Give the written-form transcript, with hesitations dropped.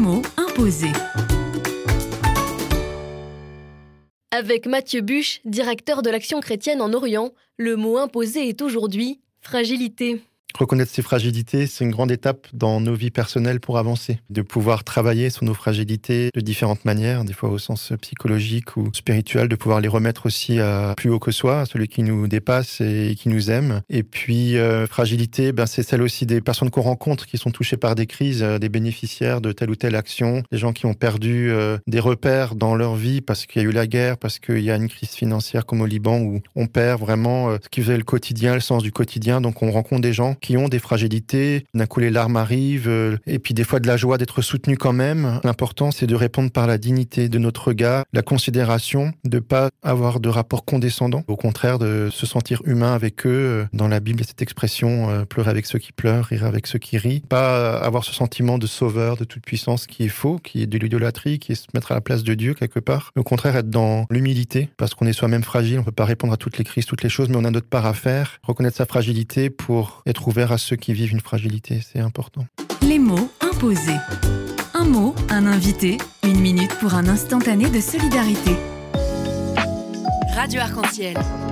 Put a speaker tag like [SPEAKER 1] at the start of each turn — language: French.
[SPEAKER 1] mots imposés.
[SPEAKER 2] Avec Mathieu Buche, directeur de l'Action chrétienne en Orient, le mot imposé est aujourd'hui fragilité.
[SPEAKER 3] Reconnaître ses fragilités, c'est une grande étape dans nos vies personnelles pour avancer. De pouvoir travailler sur nos fragilités de différentes manières, des fois au sens psychologique ou spirituel, de pouvoir les remettre aussi à plus haut que soi, à celui qui nous dépasse et qui nous aime. Et puis, fragilité, c'est celle aussi des personnes qu'on rencontre qui sont touchées par des crises, des bénéficiaires de telle ou telle action, des gens qui ont perdu des repères dans leur vie parce qu'il y a eu la guerre, parce qu'il y a une crise financière comme au Liban où on perd vraiment ce qui faisait le quotidien, le sens du quotidien. Donc, on rencontre des gens qui ont des fragilités, d'un coup les larmes arrivent, et puis des fois de la joie d'être soutenu quand même. L'important, c'est de répondre par la dignité de notre regard, la considération, de ne pas avoir de rapport condescendant, au contraire de se sentir humain avec eux. Dans la Bible, il y a cette expression pleurer avec ceux qui pleurent, rire avec ceux qui rient. Pas avoir ce sentiment de sauveur, de toute puissance qui est faux, qui est de l'idolâtrie, qui est se mettre à la place de Dieu quelque part. Au contraire, être dans l'humilité, parce qu'on est soi-même fragile, on ne peut pas répondre à toutes les crises, toutes les choses, mais on a notre part à faire. Reconnaître sa fragilité pour être ouvert à ceux qui vivent une fragilité, c'est important.
[SPEAKER 1] Les mots imposés. Un mot, un invité, 1 minute pour un instantané de solidarité.
[SPEAKER 4] Radio Arc-en-Ciel.